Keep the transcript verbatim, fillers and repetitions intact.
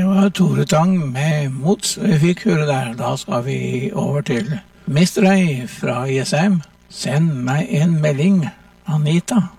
var Tore Tang med Mots vi fikk høre der. Da skal vi over til mister Ray fra I S M. Send meg en melding, Anita.